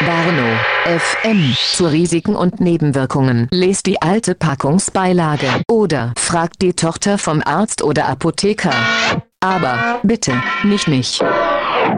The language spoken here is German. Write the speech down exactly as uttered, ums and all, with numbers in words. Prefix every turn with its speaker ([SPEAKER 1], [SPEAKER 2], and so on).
[SPEAKER 1] Warnow, F M, zu Risiken und Nebenwirkungen. Lest die alte Packungsbeilage oder fragt die Tochter vom Arzt oder Apotheker. Aber bitte, nicht mich.